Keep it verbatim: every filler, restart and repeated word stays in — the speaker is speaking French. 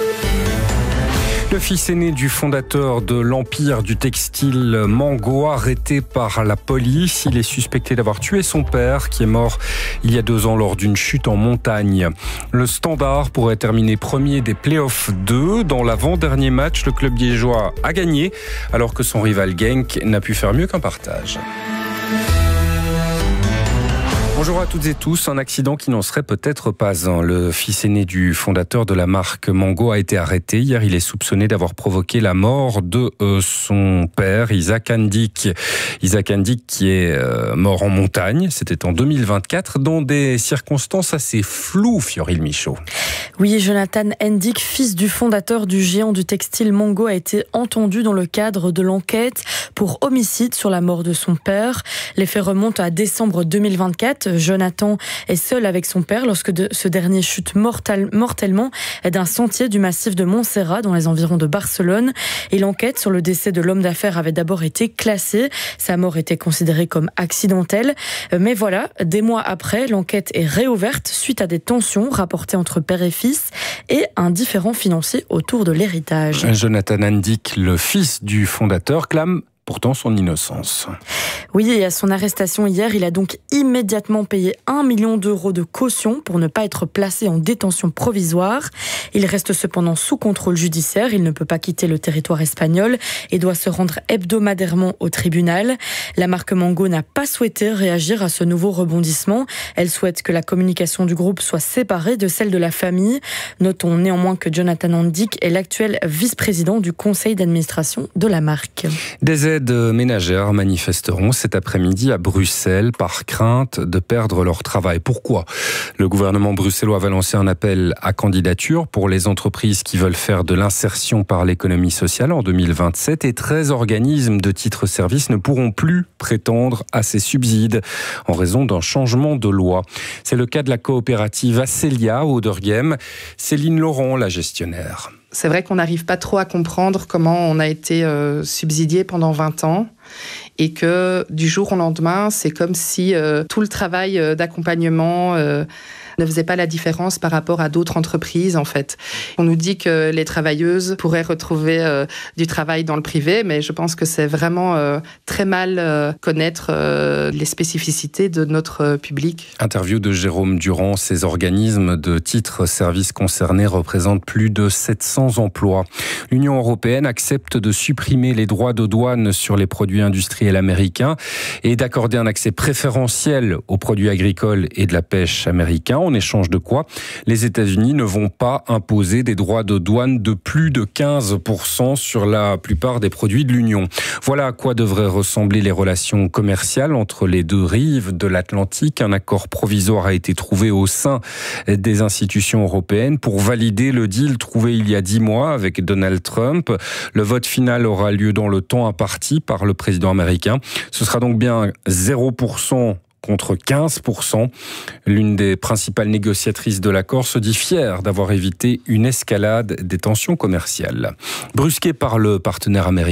Le fils aîné du fondateur de l'empire du textile Mango, arrêté par la police. Il est suspecté d'avoir tué son père, qui est mort il y a deux ans lors d'une chute en montagne. Le Standard pourrait terminer premier des playoffs deux. Dans l'avant-dernier match, le club liégeois a gagné, alors que son rival Genk n'a pu faire mieux qu'un partage. Bonjour à toutes et tous. Un accident qui n'en serait peut-être pas un. Le fils aîné du fondateur de la marque Mango a été arrêté. Hier, il est soupçonné d'avoir provoqué la mort de euh, son père, Isaac Handik. Isaac Handik qui est euh, mort en montagne. C'était en deux mille vingt-quatre, dans des circonstances assez floues, Fioril Michaud. Oui, Jonathan Handik, fils du fondateur du géant du textile Mango, a été entendu dans le cadre de l'enquête pour homicide sur la mort de son père. Les faits remontent à décembre deux mille vingt-quatre. Jonathan est seul avec son père lorsque de, ce dernier chute mortel, mortellement d'un sentier du massif de Montserrat dans les environs de Barcelone. Et l'enquête sur le décès de l'homme d'affaires avait d'abord été classée. Sa mort était considérée comme accidentelle. Mais voilà, des mois après, l'enquête est réouverte suite à des tensions rapportées entre père et fils et un différend financier autour de l'héritage. Jonathan Handik, le fils du fondateur, clame pourtant son innocence. Oui, et à son arrestation hier, il a donc immédiatement payé un million d'euros de caution pour ne pas être placé en détention provisoire. Il reste cependant sous contrôle judiciaire. Il ne peut pas quitter le territoire espagnol et doit se rendre hebdomadairement au tribunal. La marque Mango n'a pas souhaité réagir à ce nouveau rebondissement. Elle souhaite que la communication du groupe soit séparée de celle de la famille. Notons néanmoins que Jonathan Handik est l'actuel vice-président du conseil d'administration de la marque. Des aides ménagères manifesteront cet après-midi à Bruxelles par crainte de perdre leur travail. Pourquoi ? Le gouvernement bruxellois va lancer un appel à candidature pour les entreprises qui veulent faire de l'insertion par l'économie sociale en deux mille vingt-sept et treize organismes de titre-service ne pourront plus prétendre à ces subsides en raison d'un changement de loi. C'est le cas de la coopérative Acelia au Oderghem. Céline Laurent, la gestionnaire. C'est vrai qu'on n'arrive pas trop à comprendre comment on a été euh, subsidié pendant vingt ans et que du jour au lendemain, c'est comme si euh, tout le travail euh, d'accompagnement euh, ne faisait pas la différence par rapport à d'autres entreprises, en fait. On nous dit que les travailleuses pourraient retrouver euh, du travail dans le privé, mais je pense que c'est vraiment euh, très mal euh, connaître euh, les spécificités de notre euh, public. Interview de Jérôme Durand. Ces organismes de titres-services concernés représentent plus de sept cents emplois. L'Union européenne accepte de supprimer les droits de douane sur les produits industriels américains et d'accorder un accès préférentiel aux produits agricoles et de la pêche américains. En échange de quoi, les États-Unis ne vont pas imposer des droits de douane de plus de quinze pour cent sur la plupart des produits de l'Union. Voilà à quoi devraient ressembler les relations commerciales entre les deux rives de l'Atlantique. Un accord provisoire a été trouvé au sein des institutions européennes pour valider le deal trouvé il y a dix mois avec Donald Trump. Le vote final aura lieu dans le temps imparti par le président américain. Ce sera donc bien zéro pour cent contre quinze pour cent. L'une des principales négociatrices de l'accord se dit fière d'avoir évité une escalade des tensions commerciales. Brusquée par le partenaire américain,